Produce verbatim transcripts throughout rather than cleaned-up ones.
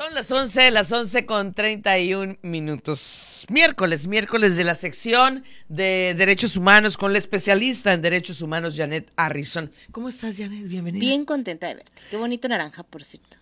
Son las once, las once con treinta y un minutos. Miércoles, miércoles de la sección de Derechos Humanos con la especialista en Derechos Humanos, Janet Harrison. ¿Cómo estás, Janet? Bienvenida. Bien contenta de verte. Qué bonito naranja, por cierto.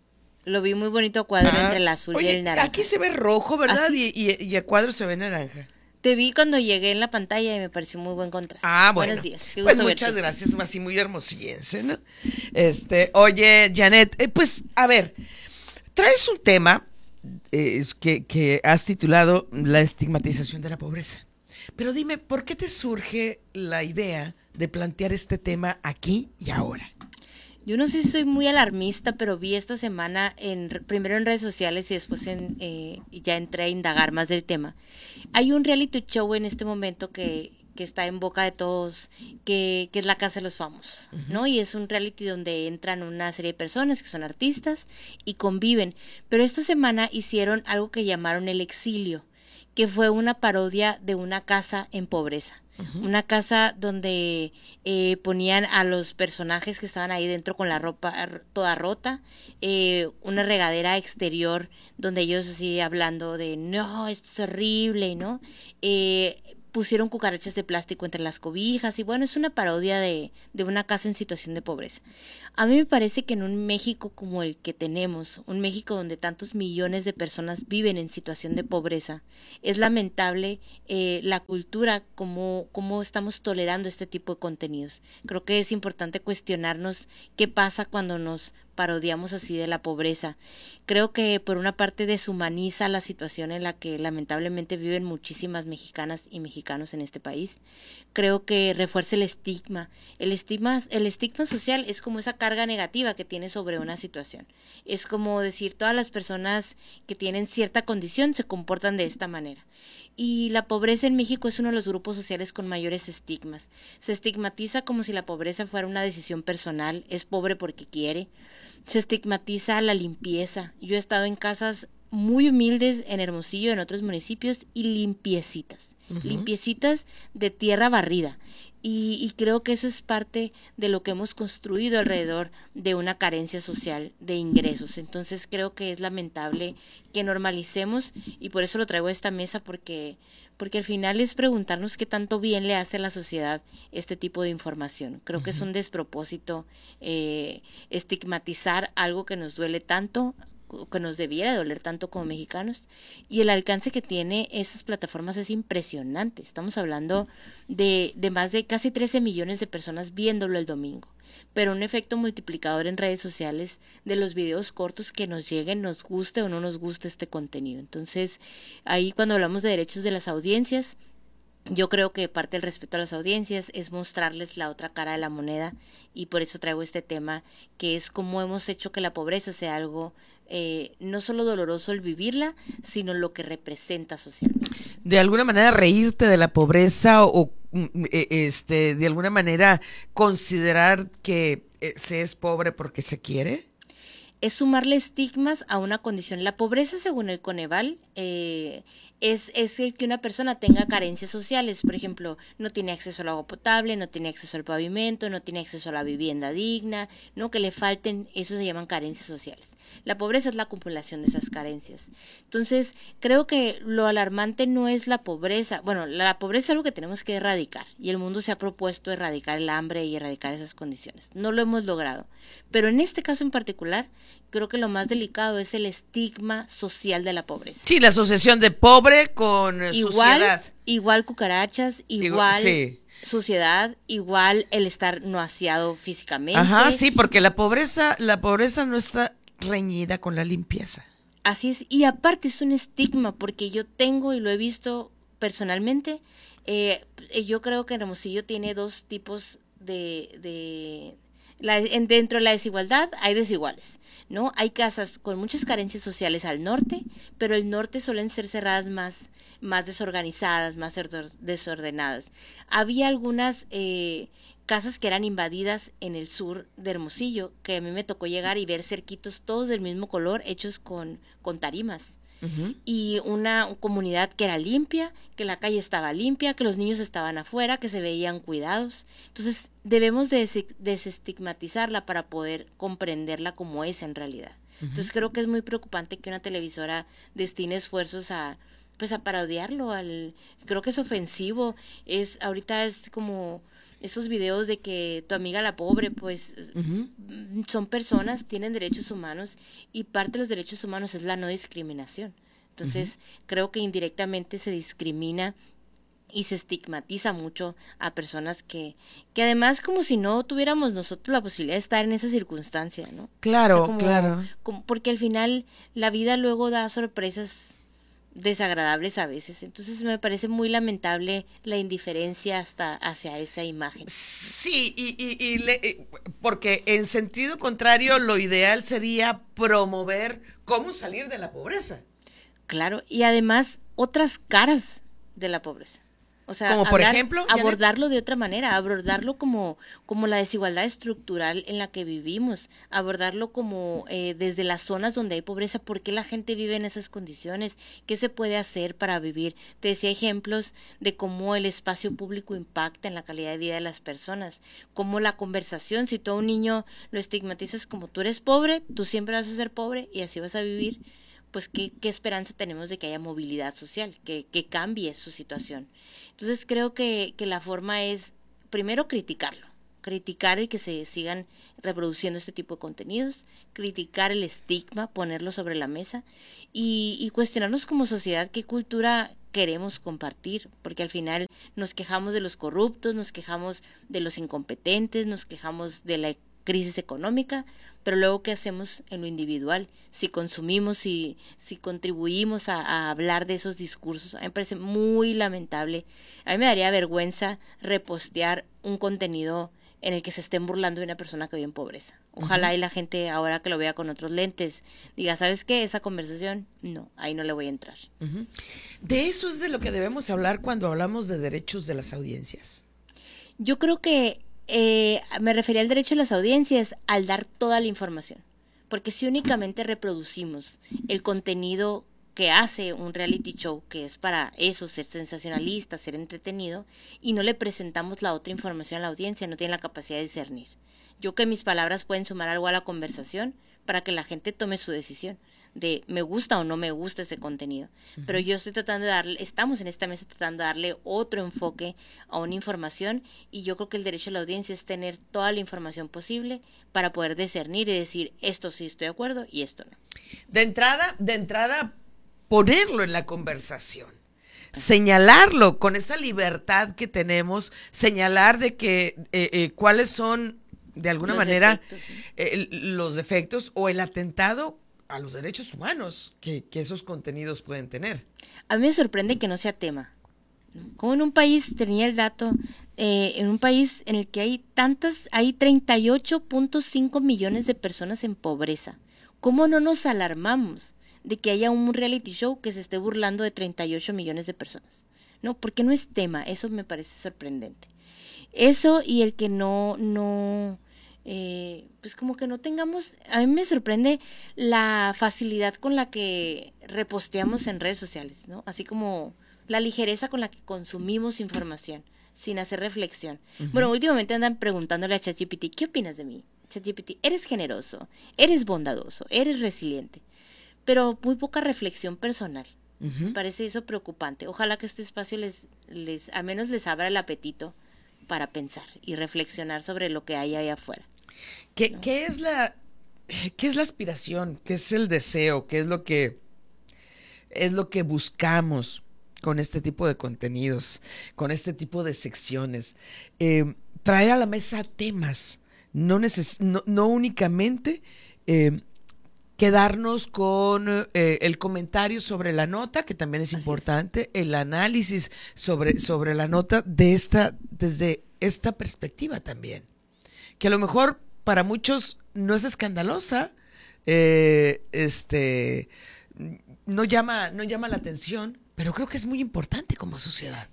Lo vi muy bonito a cuadro ah, entre el azul oye, y el naranja. Aquí se ve rojo, ¿verdad? ¿Ah, sí? y, y, y a cuadro se ve naranja. Te vi cuando llegué en la pantalla y me pareció muy buen contraste. Ah, bueno. Buenos días. Pues muchas verte. gracias, así muy hermosillense, ¿no? Este, oye, Janet, eh, pues, a ver, traes un tema eh, que, que has titulado La estigmatización de la pobreza. Pero dime, ¿por qué te surge la idea de plantear este tema aquí y ahora? Yo no sé si soy muy alarmista, pero vi esta semana, en primero en redes sociales y después en, eh, ya entré a indagar más del tema. Hay un reality show en este momento que, que está en boca de todos, que, que es La Casa de los Famosos, uh-huh. ¿no? Y es un reality donde entran una serie de personas que son artistas y conviven. Pero esta semana hicieron algo que llamaron El Exilio, que fue una parodia de una casa en pobreza. Uh-huh. Una casa donde eh, ponían a los personajes que estaban ahí dentro con la ropa toda rota, eh, una regadera exterior donde ellos así hablando de no, esto es horrible, ¿no? Eh, pusieron cucarachas de plástico entre las cobijas y bueno, es una parodia de, de una casa en situación de pobreza. A mí me parece que en un México como el que tenemos, un México donde tantos millones de personas viven en situación de pobreza, es lamentable eh, la cultura, como, como estamos tolerando este tipo de contenidos. Creo que es importante cuestionarnos qué pasa cuando nos parodiamos así de la pobreza. Creo que por una parte deshumaniza la situación en la que lamentablemente viven muchísimas mexicanas y mexicanos en este país. Creo que refuerza el estigma. El estigma, el estigma social es como esa carga negativa que tiene sobre una situación. Es como decir, todas las personas que tienen cierta condición se comportan de esta manera. Y la pobreza en México es uno de los grupos sociales con mayores estigmas. Se estigmatiza como si la pobreza fuera una decisión personal, es pobre porque quiere. Se estigmatiza la limpieza. Yo he estado en casas muy humildes en Hermosillo, en otros municipios, y limpiecitas, uh-huh. limpiecitas de tierra barrida. Y, y creo que eso es parte de lo que hemos construido alrededor de una carencia social de ingresos. Entonces creo que es lamentable que normalicemos, y por eso lo traigo a esta mesa, porque, porque al final es preguntarnos qué tanto bien le hace a la sociedad este tipo de información. Creo uh-huh. que es un despropósito eh, estigmatizar algo que nos duele tanto, que nos debiera doler tanto como mexicanos, y el alcance que tiene esas plataformas es impresionante. Estamos hablando de, de más de casi trece millones de personas viéndolo el domingo, pero un efecto multiplicador en redes sociales de los videos cortos que nos lleguen, nos guste o no nos guste este contenido. Entonces, ahí cuando hablamos de derechos de las audiencias, yo creo que parte del respeto a las audiencias es mostrarles la otra cara de la moneda, y por eso traigo este tema, que es cómo hemos hecho que la pobreza sea algo eh, no solo doloroso el vivirla, sino lo que representa socialmente. De alguna manera reírte de la pobreza o este de alguna manera considerar que se es pobre porque se quiere. Es sumarle estigmas a una condición. La pobreza, según el Coneval, eh, es, es el que una persona tenga carencias sociales. Por ejemplo, no tiene acceso al agua potable, no tiene acceso al pavimento, no tiene acceso a la vivienda digna, no que le falten, eso se llaman carencias sociales. La pobreza es la acumulación de esas carencias. Entonces, creo que lo alarmante no es la pobreza. Bueno, la pobreza es algo que tenemos que erradicar, y el mundo se ha propuesto erradicar el hambre y erradicar esas condiciones. No lo hemos logrado. Pero en este caso en particular, creo que lo más delicado es el estigma social de la pobreza. Sí, la asociación de pobre con igual, sociedad. Igual cucarachas, igual sí. Sociedad, igual el estar no aseado físicamente. Ajá, sí, porque la pobreza, la pobreza no está reñida con la limpieza. Así es, y aparte es un estigma, porque yo tengo y lo he visto personalmente, eh, yo creo que Hermosillo tiene dos tipos de... de La, en, dentro de la desigualdad hay desiguales, ¿no? Hay casas con muchas carencias sociales al norte, pero el norte suelen ser cerradas más, más desorganizadas, más desordenadas. Había algunas eh, casas que eran invadidas en el sur de Hermosillo, que a mí me tocó llegar y ver cerquitos todos del mismo color, hechos con, con tarimas. Uh-huh. Y una comunidad que era limpia, que la calle estaba limpia, que los niños estaban afuera, que se veían cuidados. Entonces debemos des- desestigmatizarla para poder comprenderla como es en realidad. Uh-huh. Entonces creo que es muy preocupante que una televisora destine esfuerzos a pues a parodiarlo, al creo que es ofensivo, es ahorita es como esos videos de que tu amiga la pobre, pues uh-huh. son personas, tienen derechos humanos y parte de los derechos humanos es la no discriminación. Entonces, uh-huh. creo que indirectamente se discrimina y se estigmatiza mucho a personas que, que además como si no tuviéramos nosotros la posibilidad de estar en esa circunstancia, ¿no? Claro, o sea, como, claro. Como, porque al final la vida luego da sorpresas desagradables a veces, entonces me parece muy lamentable la indiferencia hasta hacia esa imagen. Sí, y, y, y le, porque en sentido contrario lo ideal sería promover cómo salir de la pobreza. Claro, y además otras caras de la pobreza. O sea, como por hablar, ejemplo, abordarlo de otra manera, abordarlo como, como la desigualdad estructural en la que vivimos, abordarlo como eh, desde las zonas donde hay pobreza, por qué la gente vive en esas condiciones, qué se puede hacer para vivir. Te decía ejemplos de cómo el espacio público impacta en la calidad de vida de las personas, cómo la conversación, si tú a un niño lo estigmatizas como tú eres pobre, tú siempre vas a ser pobre y así vas a vivir, pues qué, qué esperanza tenemos de que haya movilidad social, que, que cambie su situación. Entonces creo que, que la forma es, primero, criticarlo, criticar el que se sigan reproduciendo este tipo de contenidos, criticar el estigma, ponerlo sobre la mesa y, y cuestionarnos como sociedad qué cultura queremos compartir, porque al final nos quejamos de los corruptos, nos quejamos de los incompetentes, nos quejamos de la crisis económica, pero luego ¿qué hacemos en lo individual? Si consumimos, si, si contribuimos a, a hablar de esos discursos, a mí me parece muy lamentable. A mí me daría vergüenza repostear un contenido en el que se estén burlando de una persona que vive en pobreza. Ojalá uh-huh. y la gente, ahora que lo vea con otros lentes, diga, ¿sabes qué? Esa conversación, no, ahí no le voy a entrar. Uh-huh. De eso es de lo que debemos hablar cuando hablamos de derechos de las audiencias. Yo creo que Eh, me refería al derecho de las audiencias al dar toda la información, porque si únicamente reproducimos el contenido que hace un reality show, que es para eso, ser sensacionalista, ser entretenido, y no le presentamos la otra información a la audiencia, no tiene la capacidad de discernir. Yo creo que mis palabras pueden sumar algo a la conversación para que la gente tome su decisión de me gusta o no me gusta ese contenido, uh-huh. pero yo estoy tratando de darle, estamos en esta mesa tratando de darle otro enfoque a una información y yo creo que el derecho a la audiencia es tener toda la información posible para poder discernir y decir esto sí estoy de acuerdo y esto no. De entrada, de entrada ponerlo en la conversación, señalarlo con esa libertad que tenemos, señalar de que eh, eh, cuáles son de alguna los manera defectos, ¿sí? eh, los defectos o el atentado a los derechos humanos que, que esos contenidos pueden tener. A mí me sorprende que no sea tema. Como en un país, tenía el dato, eh, en un país en el que hay tantas, hay treinta y ocho punto cinco millones de personas en pobreza. ¿Cómo no nos alarmamos de que haya un reality show que se esté burlando de treinta y ocho millones de personas? No, porque no es tema, eso me parece sorprendente. Eso y el que no, no... Eh, pues como que no tengamos, a mí me sorprende la facilidad con la que reposteamos en redes sociales, ¿no? Así como la ligereza con la que consumimos información sin hacer reflexión. Uh-huh. Bueno, últimamente andan preguntándole a ChatGPT, ¿qué opinas de mí? ChatGPT, eres generoso, eres bondadoso, eres resiliente, pero muy poca reflexión personal. Uh-huh. Me parece eso preocupante. Ojalá que este espacio les, les, al menos les abra el apetito para pensar y reflexionar sobre lo que hay ahí afuera. ¿Qué, ¿no? ¿qué es la qué es la aspiración? ¿Qué es el deseo? ¿Qué es lo que es lo que buscamos con este tipo de contenidos, con este tipo de secciones? Eh, traer a la mesa temas, no, neces- no, no únicamente eh, quedarnos con eh, el comentario sobre la nota, que también es Así importante, es. el análisis sobre, sobre la nota de esta, desde esta perspectiva también, que a lo mejor para muchos no es escandalosa, eh, este, no llama, no llama la atención, pero creo que es muy importante como sociedad.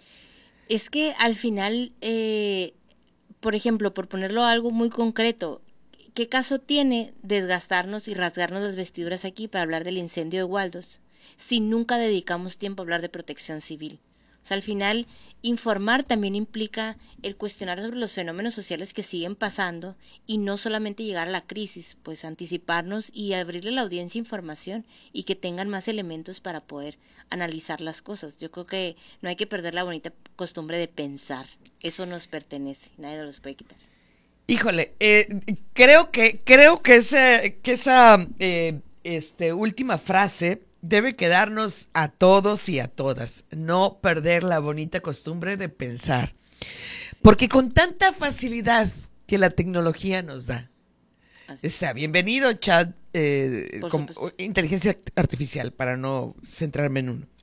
Es que al final, eh, por ejemplo, por ponerlo algo muy concreto, ¿qué caso tiene desgastarnos y rasgarnos las vestiduras aquí para hablar del incendio de Waldos si nunca dedicamos tiempo a hablar de protección civil? O sea, al final, informar también implica el cuestionar sobre los fenómenos sociales que siguen pasando y no solamente llegar a la crisis, pues anticiparnos y abrirle a la audiencia información y que tengan más elementos para poder analizar las cosas. Yo creo que no hay que perder la bonita costumbre de pensar. Eso nos pertenece, nadie nos los puede quitar. Híjole, eh, creo que creo que ese, que esa eh, este, última frase debe quedarnos a todos y a todas. No perder la bonita costumbre de pensar. Porque con tanta facilidad que la tecnología nos da. O sea, bienvenido chat, eh, con inteligencia artificial, para no centrarme en uno.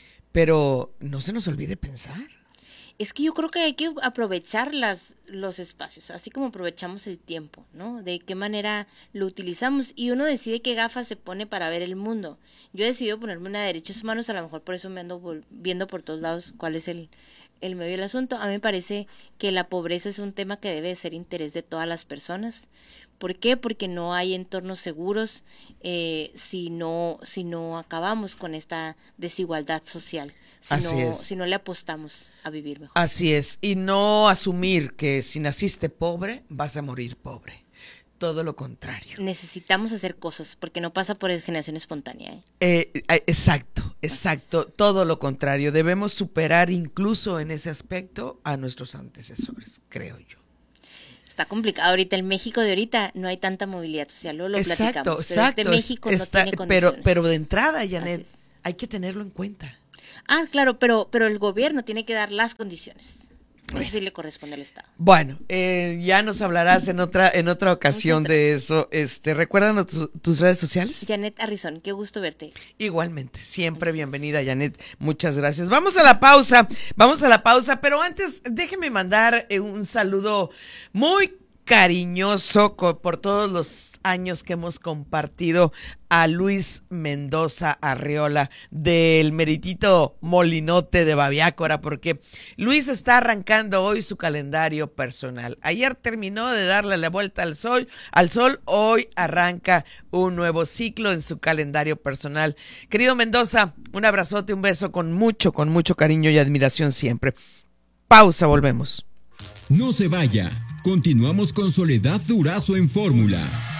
Pero no se nos olvide pensar. Es que yo creo que hay que aprovechar las, los espacios, así como aprovechamos el tiempo, ¿no? De qué manera lo utilizamos y uno decide qué gafas se pone para ver el mundo. Yo he decidido ponerme una de derechos humanos, a lo mejor por eso me ando viendo por todos lados cuál es el, el medio del asunto. A mí me parece que la pobreza es un tema que debe ser interés de todas las personas. ¿Por qué? Porque no hay entornos seguros eh, si no, si no acabamos con esta desigualdad social. Si Así no, es. si no le apostamos a vivir mejor. Así es, y no asumir que si naciste pobre, vas a morir pobre. Todo lo contrario. Necesitamos hacer cosas, porque no pasa por generación espontánea. ¿eh? Eh, eh, exacto, exacto, todo lo contrario. Debemos superar incluso en ese aspecto a nuestros antecesores, creo yo. Está complicado ahorita, el México de ahorita no hay tanta movilidad social, luego lo exacto, platicamos, pero exacto, este México está, no tiene condiciones. Pero, pero de entrada, Janet, es. hay que tenerlo en cuenta. Ah, claro, pero, pero el gobierno tiene que dar las condiciones. Bueno. Eso sí le corresponde al Estado. Bueno, eh, ya nos hablarás en otra en otra ocasión de eso. Este, ¿recuerdan tu, tus redes sociales? Janet Arrizón, qué gusto verte. Igualmente, siempre bienvenida, Janet. Muchas gracias. Vamos a la pausa, vamos a la pausa, pero antes déjeme mandar eh, un saludo muy cariñoso por todos los años que hemos compartido a Luis Mendoza Arriola del meritito Molinote de Babiácora, porque Luis está arrancando hoy su calendario personal. Ayer terminó de darle la vuelta al sol, al sol, hoy arranca un nuevo ciclo en su calendario personal. Querido Mendoza, un abrazote, un beso con mucho, con mucho cariño y admiración siempre. Pausa, volvemos. No se vaya. Continuamos con Soledad Durazo en Fórmula.